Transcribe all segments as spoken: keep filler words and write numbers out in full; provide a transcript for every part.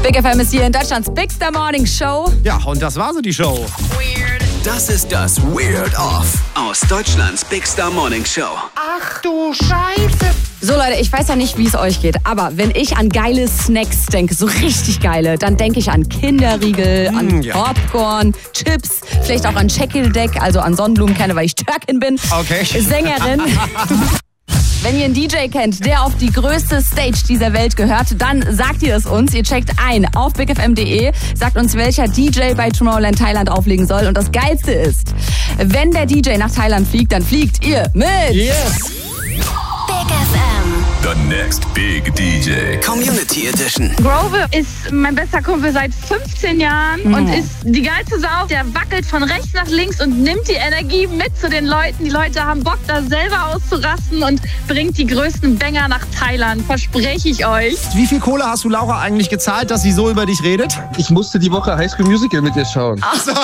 Big F M ist hier in Deutschlands Bigster Morning Show. Ja, und das war so die Show. Weird. Das ist das Weird Off aus Deutschlands Bigster Morning Show. Ach du Scheiße. So Leute, ich weiß ja nicht, wie es euch geht, aber wenn ich an geile Snacks denke, so richtig geile, dann denke ich an Kinderriegel, Mm, an ja. Popcorn, Chips, vielleicht auch an Checkildeck, also an Sonnenblumenkerne, weil ich Türkin bin. Okay. Sängerin. Wenn ihr einen D J kennt, der auf die größte Stage dieser Welt gehört, dann sagt ihr es uns. Ihr checkt ein auf big f m punkt d e, sagt uns, welcher D J bei Tomorrowland Thailand auflegen soll. Und das Geilste ist, wenn der D J nach Thailand fliegt, dann fliegt ihr mit. Yes. Big F M. The next big D J. Community Edition. Grove ist mein bester Kumpel seit fünfzehn Jahren Mhm. und ist die geilste Sau. Der wackelt von rechts nach links und nimmt die Energie mit zu den Leuten. Die Leute haben Bock, da selber auszurasten und bringt die größten Banger nach Thailand. Verspreche ich euch. Wie viel Kohle hast du Laura eigentlich gezahlt, dass sie so über dich redet? Ich musste die Woche High School Musical mit dir schauen.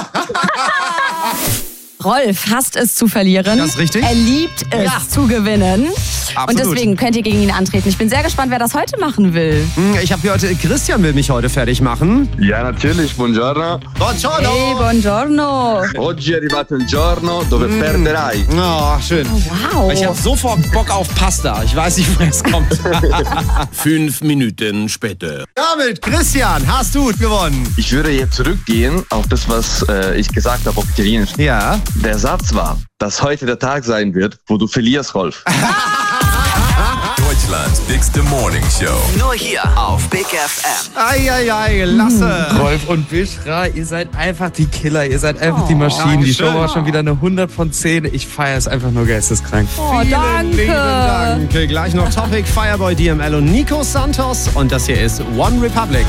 Rolf hasst es zu verlieren. Das ist richtig. Er liebt es Ja. zu gewinnen. Absolut. Und deswegen könnt ihr gegen ihn antreten. Ich bin sehr gespannt, wer das heute machen will. Hm, Ich habe hier heute, Christian will mich heute fertig machen. Ja, natürlich. Buongiorno. Buongiorno. Hey, buongiorno. Oggi è arrivato il giorno dove perderai. Oh, schön. Wow. Ich habe sofort Bock auf Pasta. Ich weiß nicht, woher es kommt. Fünf Minuten später. Damit, Christian, hast du gewonnen. Ich würde jetzt zurückgehen auf das, was äh, ich gesagt habe auf Italienisch. Ja. Der Satz war, dass heute der Tag sein wird, wo du verlierst, Rolf. Deutschlands bigste Morning Show. Nur hier auf Big F M. Eieiei, lasse. Rolf und Bishra, ihr seid einfach die Killer, ihr seid einfach die Maschinen. Die Show Dankeschön. war schon wieder eine hundert von zehn. Ich feiere es einfach nur geisteskrank. Oh, Vielen danke. lieben Dank. Gleich noch Topic, Fireboy, D M L und Nico Santos. Und das hier ist One Republic.